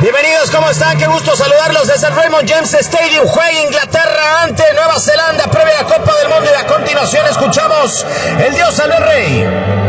Bienvenidos, ¿cómo están? Qué gusto saludarlos desde el Raymond James Stadium. Juega Inglaterra ante Nueva Zelanda, previa a la Copa del Mundo, y a continuación escuchamos El Dios salve al Rey.